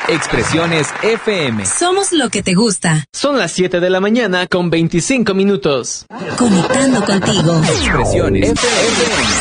Expresiones FM. Somos lo que te gusta. Son las 7 de la mañana con 25 minutos. Conectando contigo. Expresiones FM.